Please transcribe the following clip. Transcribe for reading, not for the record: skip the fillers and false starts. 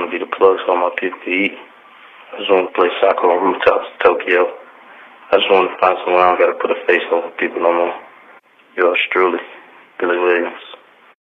to be the plug so all my people can eat. I just want to play soccer on rooftops in Tokyo. I just want to find somewhere I don't got to put a face over people no more. Yours truly, Billy Williams.